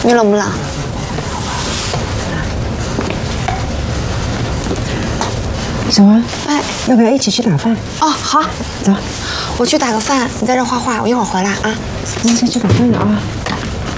你冷不冷？ 小王， 哎， 要不要一起去打饭？ 哦，好， 走， 我去打个饭，你在这画画，我一会儿回来啊。 那先去打饭了啊。